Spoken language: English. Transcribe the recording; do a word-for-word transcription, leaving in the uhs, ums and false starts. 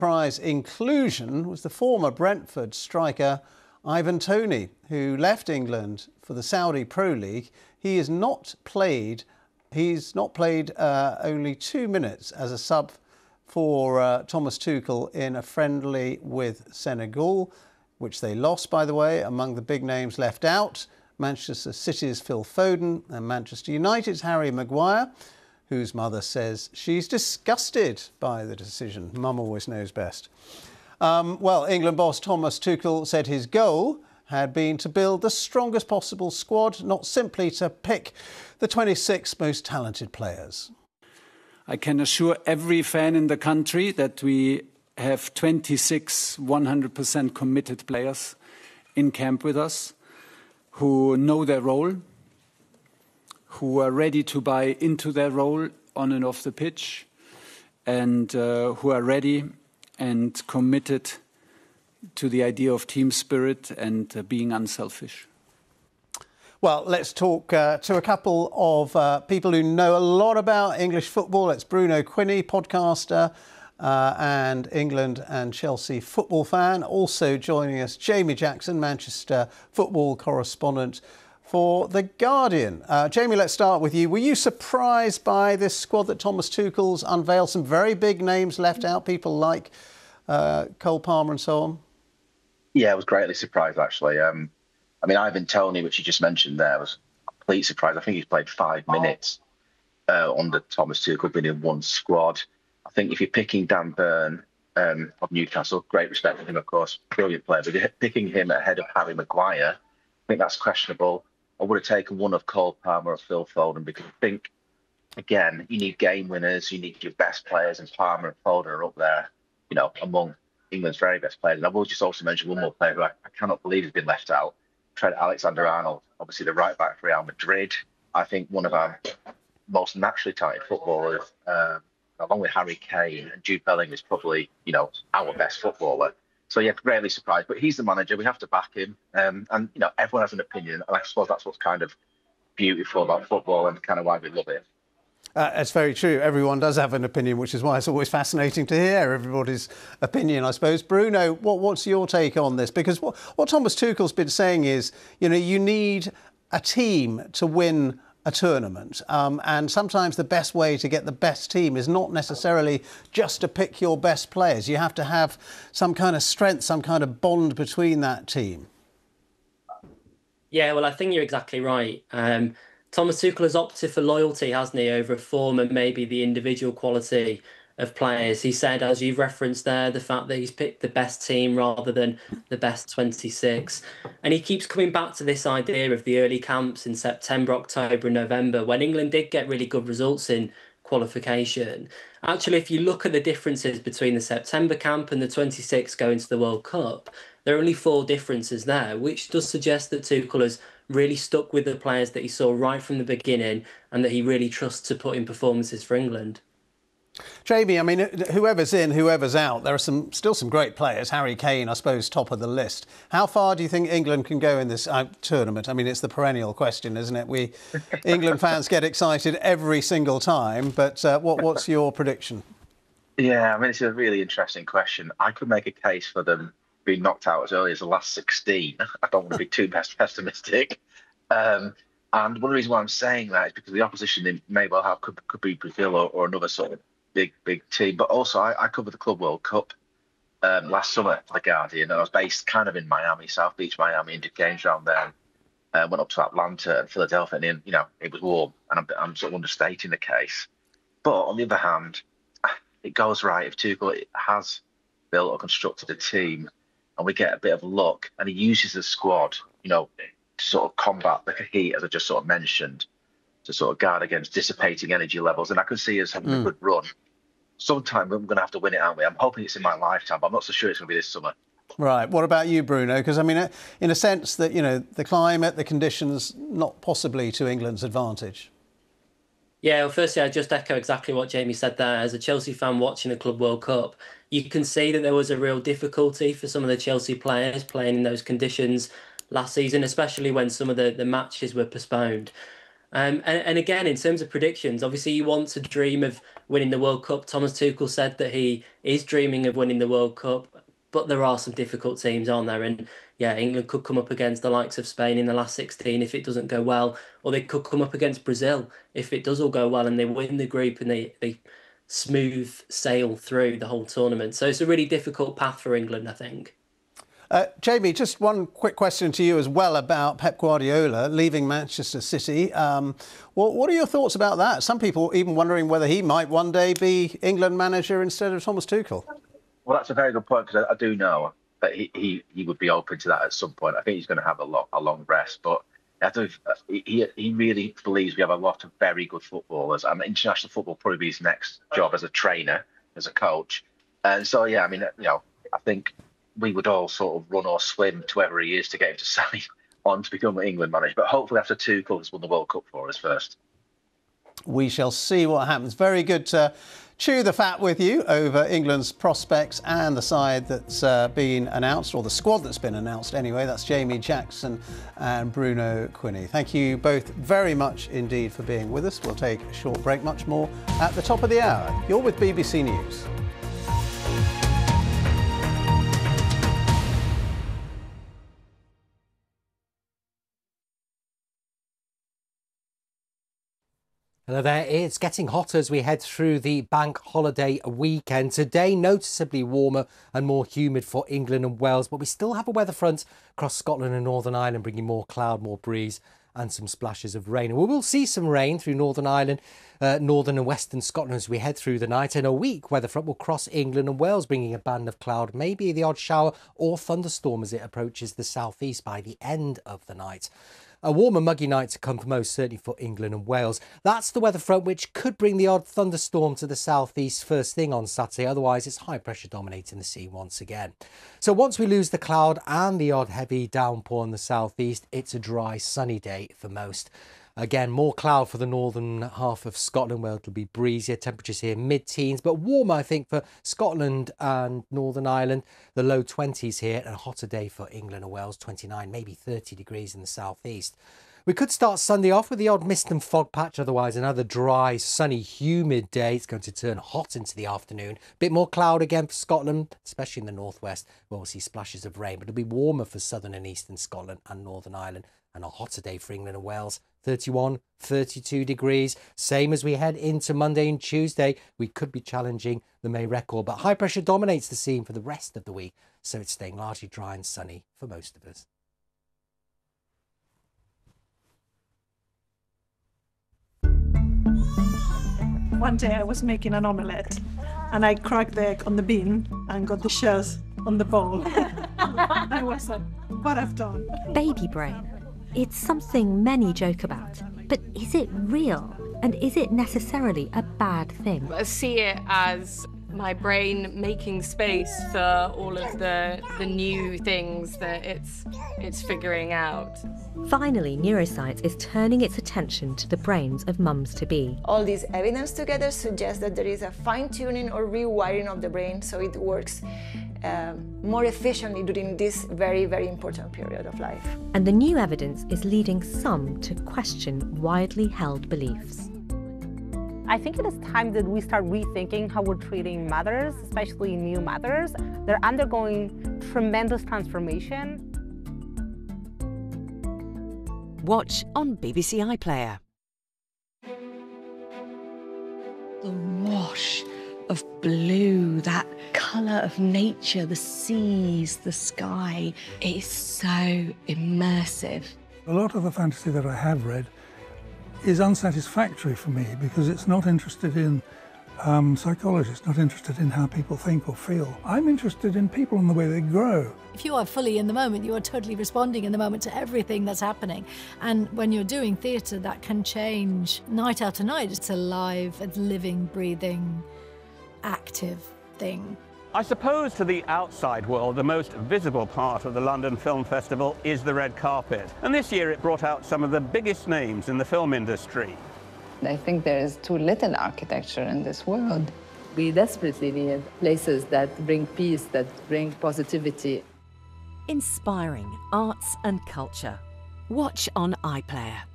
Prize inclusion was the former Brentford striker Ivan Toney, who left England for the Saudi Pro League. He has not played. He's not played uh, only two minutes as a sub for uh, Thomas Tuchel in a friendly with Senegal, which they lost, by the way. Among the big names left out, Manchester City's Phil Foden and Manchester United's Harry Maguire, whose mother says she's disgusted by the decision. Mum always knows best. Um, well, England boss Thomas Tuchel said his goal had been to build the strongest possible squad, not simply to pick the twenty-six most talented players. I can assure every fan in the country that we have twenty-six one hundred percent committed players in camp with us who know their role, who are ready to buy into their role on and off the pitch, and uh, who are ready and committed to the idea of team spirit and uh, being unselfish. Well, let's talk uh, to a couple of uh, people who know a lot about English football. It's Bruno Quinney, podcaster uh, and England and Chelsea football fan. Also joining us, Jamie Jackson, Manchester football correspondent for The Guardian. Uh, Jamie, let's start with you. Were you surprised by this squad that Thomas Tuchel's unveiled? Some very big names left out, people like uh, Cole Palmer and so on. Yeah, I was greatly surprised, actually. Um, I mean, Ivan Toney, which you just mentioned there, was a complete surprise. I think he's played five minutes uh, under Thomas Tuchel, been in one squad. I think if you're picking Dan Burn um, of Newcastle, great respect for him, of course, brilliant player, but picking him ahead of Harry Maguire, I think that's questionable. I would have taken one of Cole Palmer or Phil Foden because I think, again, you need game winners, you need your best players, and Palmer and Foden are up there, you know, among England's very best players. And I will just also mention one more player who I, I cannot believe has been left out, Trent Alexander-Arnold, obviously the right back for Real Madrid. I think one of our most naturally talented footballers, um, along with Harry Kane, and Jude Bellingham is probably, you know, our best footballer. So, yeah, greatly surprised. But he's the manager. We have to back him. Um, and, you know, everyone has an opinion. And I suppose that's what's kind of beautiful about football and kind of why we love it. Uh, it's very true. Everyone does have an opinion, which is why it's always fascinating to hear everybody's opinion, I suppose. Bruno, what, what's your take on this? Because what, what Thomas Tuchel's been saying is, you know, you need a team to win a tournament. Um, and sometimes the best way to get the best team is not necessarily just to pick your best players. You have to have some kind of strength, some kind of bond between that team. Yeah, well, I think you're exactly right. Um, Thomas Tuchel has opted for loyalty, hasn't he, over form and maybe the individual quality of players. He said, as you've referenced there, the fact that he's picked the best team rather than the best twenty-six. And he keeps coming back to this idea of the early camps in September, October and November, when England did get really good results in qualification. Actually, if you look at the differences between the September camp and the twenty-six going to the World Cup, there are only four differences there, which does suggest that Tuchel has really stuck with the players that he saw right from the beginning and that he really trusts to put in performances for England. Jamie, I mean, whoever's in, whoever's out, there are some still some great players. Harry Kane, I suppose, top of the list. How far do you think England can go in this uh, tournament? I mean, it's the perennial question, isn't it? We England fans get excited every single time, but uh, what, what's your prediction? Yeah, I mean, it's a really interesting question. I could make a case for them being knocked out as early as the last sixteen. I don't want to be too pessimistic. Um, and one of the reasons why I'm saying that is because the opposition they may well have could, could be Brazil or, or another sort of big, big team. But also, I, I covered the Club World Cup um, last summer for The Guardian. And I was based kind of in Miami, South Beach, Miami, and did games around there. Uh, went up to Atlanta and Philadelphia, and then, you know, it was warm. And I'm, I'm sort of understating the case. But on the other hand, it goes right if Tuchel has built or constructed a team and we get a bit of luck and he uses the squad, you know, to sort of combat the heat, as I just sort of mentioned, to sort of guard against dissipating energy levels. And I can see us having mm. a good run. Sometime we're going to have to win it, aren't we? I'm hoping it's in my lifetime, but I'm not so sure it's going to be this summer. Right. What about you, Bruno? Because, I mean, in a sense that, you know, the climate, the conditions, not possibly to England's advantage. Yeah, well, firstly, I just echo exactly what Jamie said there. As a Chelsea fan watching the Club World Cup, you can see that there was a real difficulty for some of the Chelsea players playing in those conditions last season, especially when some of the, the matches were postponed. Um, and, and again, in terms of predictions, obviously you want to dream of winning the World Cup. Thomas Tuchel said that he is dreaming of winning the World Cup, but there are some difficult teams on there. And yeah, England could come up against the likes of Spain in the last sixteen if it doesn't go well, or they could come up against Brazil if it does all go well and they win the group and they, they smooth sail through the whole tournament. So it's a really difficult path for England, I think. Uh, Jamie, just one quick question to you as well about Pep Guardiola leaving Manchester City. Um, what, what are your thoughts about that? Some people even wondering whether he might one day be England manager instead of Thomas Tuchel. Well, that's a very good point, because I, I do know that he, he, he would be open to that at some point. I think he's going to have a, lot, a long rest, but I do, he, he really believes we have a lot of very good footballers, and international football will probably be his next job as a trainer, as a coach. And so, yeah, I mean, you know, I think we would all sort of run or swim to whoever he is to get him to sign on to become an England manager. But hopefully after Tuchel has won the World Cup for us first. We shall see what happens. Very good to chew the fat with you over England's prospects and the side that's uh, been announced, or the squad that's been announced anyway. That's Jamie Jackson and Bruno Quinney. Thank you both very much indeed for being with us. We'll take a short break, much more at the top of the hour. You're with B B C News. Hello there, it's getting hotter as we head through the bank holiday weekend. Today, noticeably warmer and more humid for England and Wales, but we still have a weather front across Scotland and Northern Ireland, bringing more cloud, more breeze and some splashes of rain. And we will see some rain through Northern Ireland, uh, Northern and Western Scotland as we head through the night. And a weak weather front will cross England and Wales, bringing a band of cloud, maybe the odd shower or thunderstorm as it approaches the southeast by the end of the night. A warmer, muggy night to come for most certainly for England and Wales. That's the weather front which could bring the odd thunderstorm to the southeast first thing on Saturday. Otherwise, it's high pressure dominating the sea once again. So once we lose the cloud and the odd heavy downpour in the southeast, it's a dry, sunny day for most. Again, more cloud for the northern half of Scotland, where it'll be breezier. Temperatures here mid-teens, but warmer, I think, for Scotland and Northern Ireland. The low twenties here, and a hotter day for England and Wales, twenty-nine, maybe thirty degrees in the southeast. We could start Sunday off with the odd mist and fog patch. Otherwise, another dry, sunny, humid day. It's going to turn hot into the afternoon. Bit more cloud again for Scotland, especially in the northwest, where we'll see splashes of rain. But it'll be warmer for southern and eastern Scotland and Northern Ireland. And a hotter day for England and Wales, thirty-one, thirty-two degrees. Same as we head into Monday and Tuesday. We could be challenging the May record, but high pressure dominates the scene for the rest of the week. So it's staying largely dry and sunny for most of us. One day I was making an omelette and I cracked the egg on the bean and got the shells on the bowl. I was like, what I've done. Baby brain. It's something many joke about, but is it real? And is it necessarily a bad thing? I see it as my brain making space for all of the the new things that it's it's figuring out. Finally, neuroscience is turning its attention to the brains of mums-to-be. All this evidence together suggests that there is a fine-tuning or rewiring of the brain so it works um, more efficiently during this very, very important period of life. And the new evidence is leading some to question widely held beliefs. I think it is time that we start rethinking how we're treating mothers, especially new mothers. They're undergoing tremendous transformation. Watch on B B C iPlayer. The wash of blue, that colour of nature, the seas, the sky, it is so immersive. A lot of the fantasy that I have read is unsatisfactory for me because it's not interested in um, psychology, it's not interested in how people think or feel. I'm interested in people and the way they grow. If you are fully in the moment, you are totally responding in the moment to everything that's happening. And when you're doing theatre, that can change night after night. It's a live, it's living, breathing, active thing. I suppose to the outside world, the most visible part of the London Film Festival is the red carpet. And this year it brought out some of the biggest names in the film industry. I think there is too little architecture in this world. We desperately need places that bring peace, that bring positivity. Inspiring arts and culture. Watch on iPlayer.